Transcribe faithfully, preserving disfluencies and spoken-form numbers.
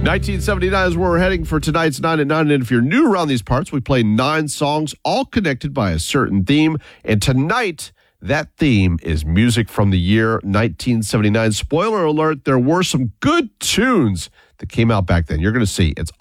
nineteen seventy-nine is where we're heading for tonight's nine at nine. And if you're new around these parts, we play nine songs, all connected by a certain theme. And tonight, that theme is music from the year nineteen seventy-nine. Spoiler alert, there were some good tunes that came out back then. You're going to see. It's